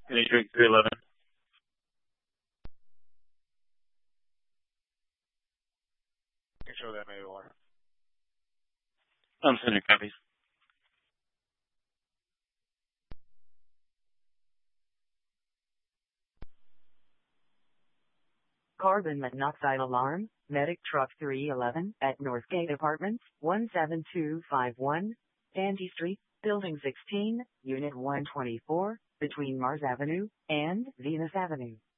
Can you drink 311? Show that maybe water. I'm sending copies. Carbon monoxide alarm, medic truck 311 at Northgate Apartments, 17251, Dandy Street, Building 16, Unit 124, between Mars Avenue and Venus Avenue.